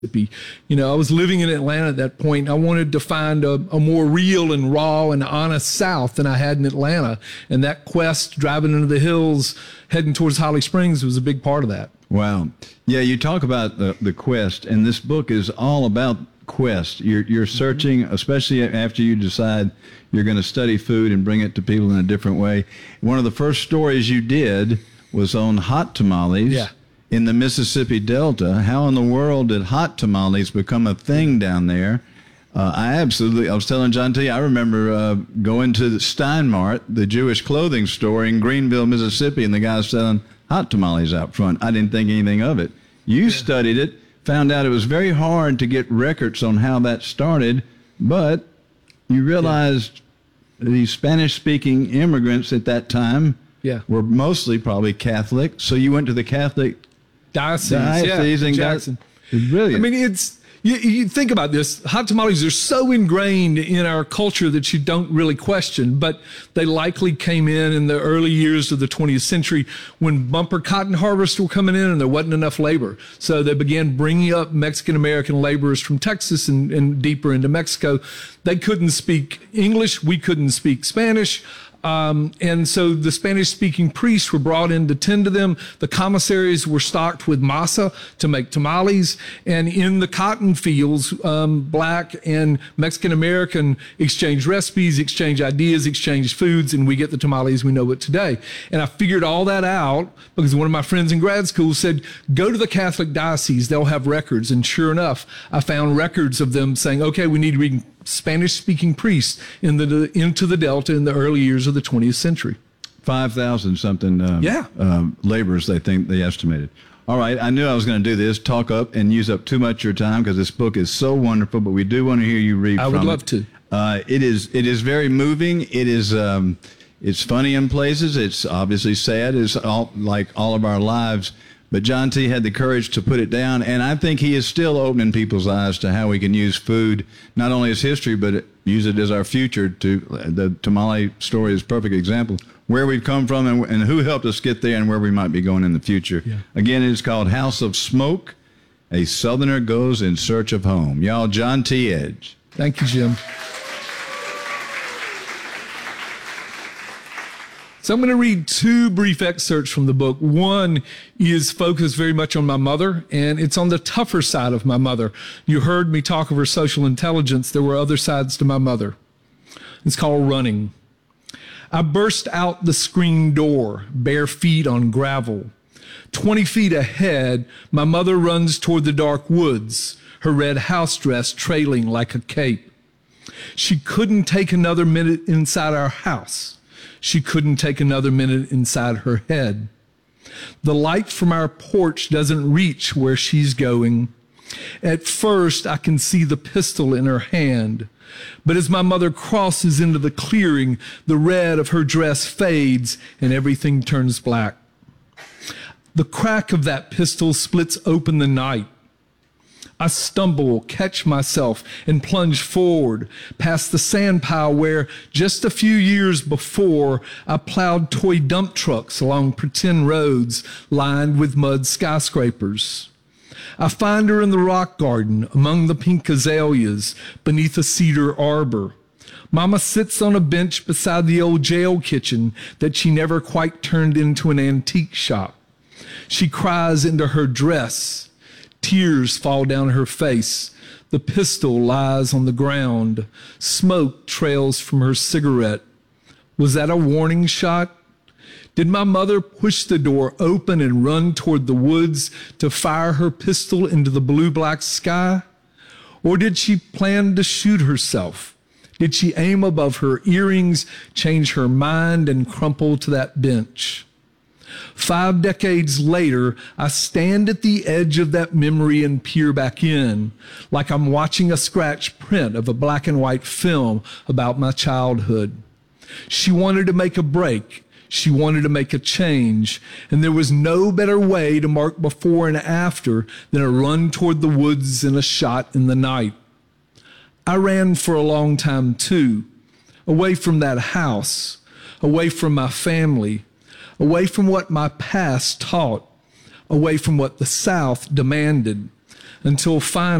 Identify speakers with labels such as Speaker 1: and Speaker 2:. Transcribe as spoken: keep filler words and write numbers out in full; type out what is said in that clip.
Speaker 1: You know, I was living in Atlanta at that point. I wanted to find a, a more real and raw and honest South than I had in Atlanta. And that quest, driving into the hills, heading towards Holly Springs, was a big part of that.
Speaker 2: Wow. Yeah, you talk about the, the quest, and this book is all about quest. You're, you're searching, especially after you decide you're going to study food and bring it to people in a different way. One of the first stories you did was on hot tamales.
Speaker 1: Yeah.
Speaker 2: In the Mississippi Delta. How in the world did hot tamales become a thing down there? Uh, I absolutely, I was telling John T, I remember uh, going to the Steinmart, the Jewish clothing store in Greenville, Mississippi, and the guy selling hot tamales out front. I didn't think anything of it. You yeah. studied it, found out it was very hard to get records on how that started, but you realized yeah. these Spanish-speaking immigrants at that time
Speaker 1: yeah.
Speaker 2: were mostly probably Catholic, so you went to the Catholic
Speaker 1: Diocese,
Speaker 2: Diocese
Speaker 1: yeah,
Speaker 2: and
Speaker 1: Jackson.
Speaker 2: It's brilliant.
Speaker 1: I mean, it's you, you think about this. Hot tamales are so ingrained in our culture that you don't really question, but they likely came in in the early years of the twentieth century when bumper cotton harvests were coming in and there wasn't enough labor. So they began bringing up Mexican-American laborers from Texas and, and deeper into Mexico. They couldn't speak English. We couldn't speak Spanish. Um, and so the Spanish-speaking priests were brought in to tend to them. The commissaries were stocked with masa to make tamales. And in the cotton fields, um, Black and Mexican-American exchanged recipes, exchanged ideas, exchanged foods, and we get the tamales we know it today. And I figured all that out because one of my friends in grad school said, go to the Catholic diocese, they'll have records. And sure enough, I found records of them saying, okay, we need to read Spanish-speaking priests in the into the Delta in the early years of the twentieth century.
Speaker 2: five thousand something um,
Speaker 1: yeah.
Speaker 2: um, laborers, they think they estimated. All right, I knew I was going to do this, talk up and use up too much of your time because this book is so wonderful, but we do want to hear you read
Speaker 1: I
Speaker 2: from it.
Speaker 1: would love to.
Speaker 2: Uh, it is it is very moving. It is um, it's funny in places. It's obviously sad. It's all, like all of our lives. But John T. had the courage to put it down, and I think he is still opening people's eyes to how we can use food, not only as history, but use it as our future. To the tamale story is a perfect example, where we've come from and, and who helped us get there and where we might be going in the future.
Speaker 1: Yeah.
Speaker 2: Again, it is called House of Smoke, A Southerner Goes in Search of Home. Y'all, John T. Edge.
Speaker 1: Thank you, Jim. So I'm going to read two brief excerpts from the book. One is focused very much on my mother, and it's on the tougher side of my mother. You heard me talk of her social intelligence. There were other sides to my mother. It's called Running. I burst out the screen door, bare feet on gravel. Twenty feet ahead, my mother runs toward the dark woods, her red house dress trailing like a cape. She couldn't take another minute inside our house. She couldn't take another minute inside her head. The light from our porch doesn't reach where she's going. At first, I can see the pistol in her hand. But as my mother crosses into the clearing, the red of her dress fades and everything turns black. The crack of that pistol splits open the night. I stumble, catch myself, and plunge forward past the sand pile where, just a few years before, I plowed toy dump trucks along pretend roads lined with mud skyscrapers. I find her in the rock garden among the pink azaleas beneath a cedar arbor. Mama sits on a bench beside the old jail kitchen that she never quite turned into an antique shop. She cries into her dress. Tears fall down her face. The pistol lies on the ground. Smoke trails from her cigarette. Was that a warning shot? Did my mother push the door open and run toward the woods to fire her pistol into the blue-black sky? Or did she plan to shoot herself? Did she aim above her earrings, change her mind, and crumple to that bench? Five decades later, I stand at the edge of that memory and peer back in, like I'm watching a scratch print of a black and white film about my childhood. She wanted to make a break. She wanted to make a change. And there was no better way to mark before and after than a run toward the woods and a shot in the night. I ran for a long time, too, away from that house, away from my family, away from what my past taught, away from what the South demanded. until finally